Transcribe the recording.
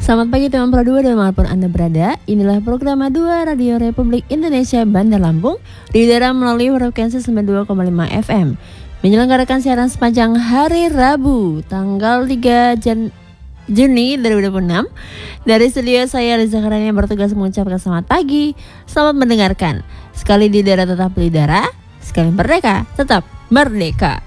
Selamat pagi teman Pro 2 dimanapun Anda berada. Inilah program A2 Radio Republik Indonesia Bandar Lampung di udara melalui frekuensi 92,5 FM. Menyelenggarakan siaran sepanjang hari Rabu tanggal 3 Juni 2026. Dari studio saya Riza Karani yang bertugas mengucapkan selamat pagi. Selamat mendengarkan. Sekali di daerah tetap di daerah, sekali merdeka tetap merdeka.